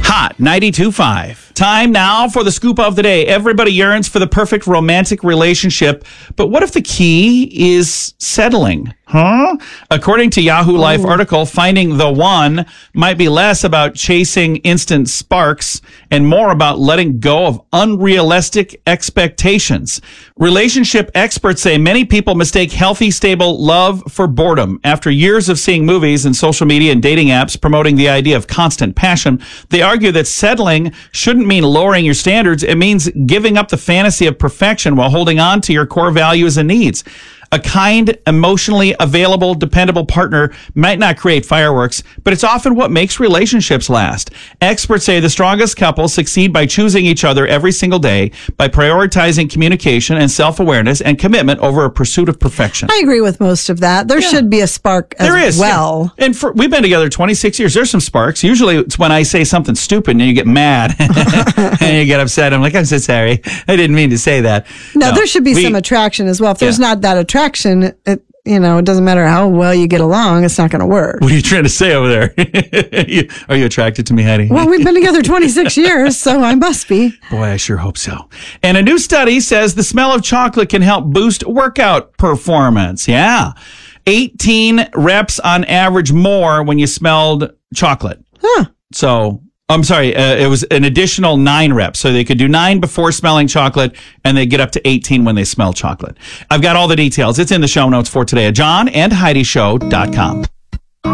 Hot 92.5. Time now for the scoop of the day. Everybody yearns for the perfect romantic relationship, but what if the key is settling? According to Yahoo Life article, finding the one might be less about chasing instant sparks and more about letting go of unrealistic expectations. Relationship experts say many people mistake healthy, stable love for boredom. After years of seeing movies and social media and dating apps promoting the idea of constant passion, they argue that settling shouldn't mean lowering your standards. It means giving up the fantasy of perfection while holding on to your core values and needs. A kind, emotionally available, dependable partner might not create fireworks, but it's often what makes relationships last. Experts say the strongest couples succeed by choosing each other every single day, by prioritizing communication and self-awareness and commitment over a pursuit of perfection. I agree with most of that. There should be a spark as well. Yeah. And we've been together 26 years. There's some sparks. Usually it's when I say something stupid and you get mad and you get upset. I'm like, I'm so sorry. I didn't mean to say that. No, there should be some attraction as well. If there's not that attraction, it doesn't matter how well you get along, it's not going to work. What are you trying to say over there? Are you attracted to me, Heidi? Well, we've been together 26 years, so I must be. Boy, I sure hope so. And a new study says the smell of chocolate can help boost workout performance. Yeah. 18 reps on average more when you smelled chocolate. So, I'm sorry, it was an additional 9 reps. So they could do 9 before smelling chocolate, and they get up to 18 when they smell chocolate. I've got all the details. It's in the show notes for today at johnandheidishow.com.